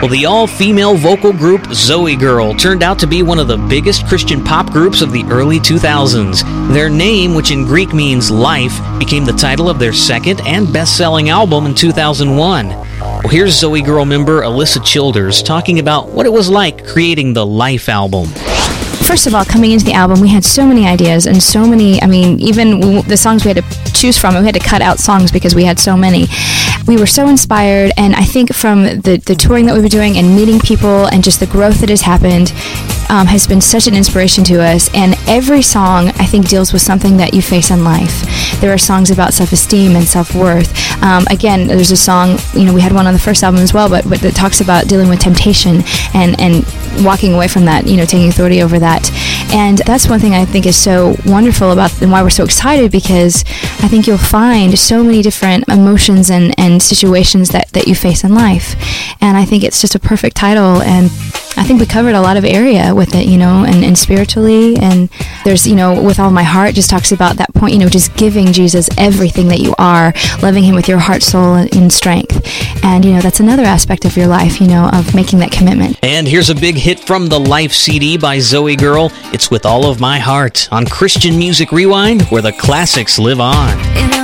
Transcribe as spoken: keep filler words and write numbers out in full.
Well, the all-female vocal group Zoe Girl turned out to be one of the biggest Christian pop groups of the early two thousands. Their name, which in Greek means life, became the title of their second and best-selling album in two thousand one. Well, here's Zoe Girl member Alyssa Childers talking about what it was like creating the Life album. First of all, coming into the album, we had so many ideas and so many, I mean, even w- the songs we had to choose from, we had to cut out songs because we had so many. We were so inspired, and I think from the, the touring that we were doing and meeting people and just the growth that has happened um, has been such an inspiration to us. And every song, I think, deals with something that you face in life. There are songs about self-esteem and self-worth. Um, again, there's a song, you know, we had one on the first album as well, but, but that talks about dealing with temptation and, and walking away from that, you know, taking authority over that. And that's one thing I think is so wonderful about and why we're so excited, because I think you'll find so many different emotions and, and situations that, that you face in life. And I think it's just a perfect title, and I think we covered a lot of area with it, you know, and, and spiritually. And there's, you know, With All My Heart just talks about that point, you know, just giving Jesus everything that you are, loving him with your heart, soul, and strength. And, you know, that's another aspect of your life, you know, of making that commitment. And here's a big hit from the Life C D by Zoe Girl. It's With All of My Heart on Christian Music Rewind, where the classics live on.